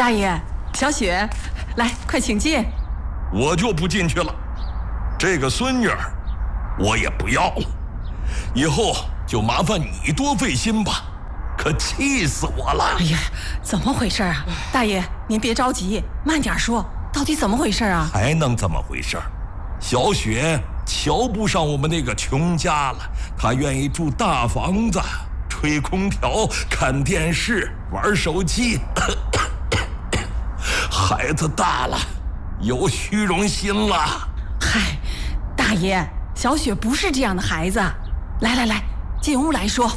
大爷，小雪，来，快请进。 我就不进去了，这个孙女儿我也不要了，以后就麻烦你多费心吧，可气死我了。 哎呀，怎么回事啊？大爷，您别着急，慢点说，到底怎么回事啊？ 还能怎么回事？小雪瞧不上我们那个穷家了，她愿意住大房子，吹空调、看电视、玩手机。孩子大了，有虚荣心了。 嗨，大爷，小雪不是这样的孩子。来，进屋来说。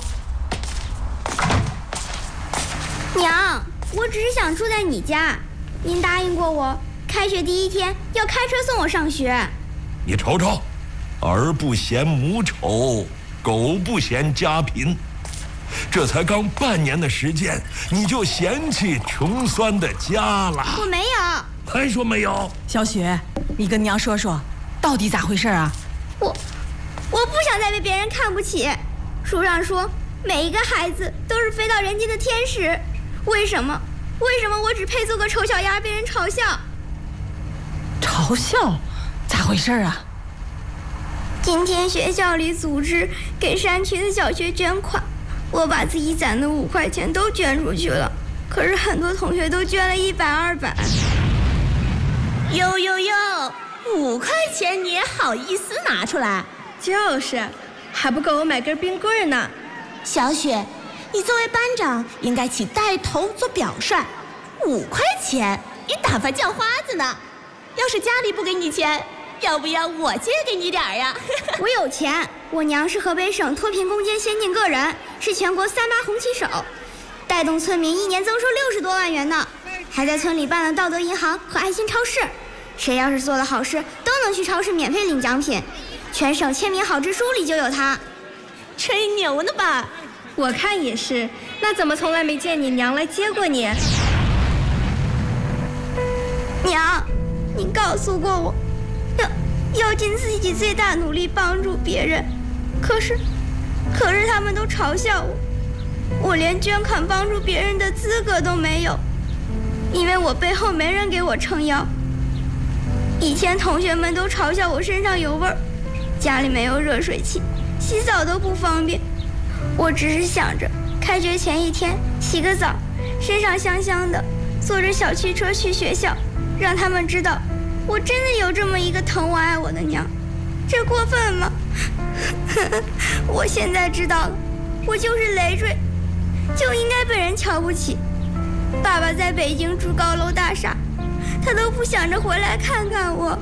娘，我只是想住在你家，您答应过我，开学第一天要开车送我上学。 你瞅瞅，儿不嫌母丑，狗不嫌家贫。这才刚半年的时间，你就嫌弃穷酸的家了？ 我没有。 还说没有？ 小雪，你跟娘说说，到底咋回事啊？ 我不想再被别人看不起。书上说，每一个孩子都是飞到人间的天使，为什么我只配做个丑小鸭，被人嘲笑？ 嘲笑？咋回事啊？ 今天学校里组织给山区的小学捐款，我把自己攒的5块钱都捐出去了，可是很多同学都捐了100、200。 哟，5块钱你也好意思拿出来？ 就是，还不够我买根冰棍呢。 小雪，你作为班长应该起带头做表率。5块钱，你打发叫花子呢？要是家里不给你钱，要不要我借给你点呀？ 我有钱，我娘是河北省脱贫攻坚先进个人，是全国3·8红旗手，带动村民1年增收60多万元呢，还在村里办了道德银行和爱心超市，谁要是做了好事都能去超市免费领奖品，全省签名好支书里就有他。 吹牛呢吧？ 我看也是，那怎么从来没见你娘来接过你？ 娘，您告诉过我，要尽自己最大努力帮助别人，可是他们都嘲笑我连捐款帮助别人的资格都没有，因为我背后没人给我撑腰。以前同学们都嘲笑我身上有味儿，家里没有热水器，洗澡都不方便。我只是想着开学前1天洗个澡，身上香香的，坐着小汽车去学校，让他们知道我真的有这么一个疼我爱我的娘。这过分吗？我现在知道了，我就是累赘，就应该被人瞧不起。爸爸在北京住高楼大厦，他都不想着回来看看我。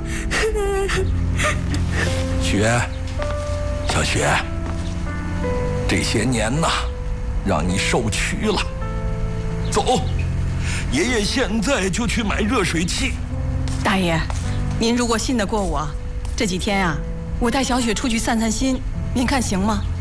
雪，小雪，这些年呐，让你受屈了。走，爷爷现在就去买热水器。 大爷，您如果信得过我，这几天啊，我带小雪出去散散心，您看行吗？